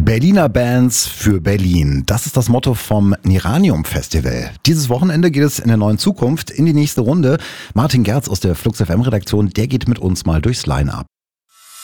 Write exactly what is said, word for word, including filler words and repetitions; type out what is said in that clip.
Berliner Bands für Berlin. Das ist das Motto vom Niranium Festival. Dieses Wochenende geht es in der neuen Zukunft in die nächste Runde. Martin Gerz aus der Flux F M Redaktion, der geht mit uns mal durchs Line-Up.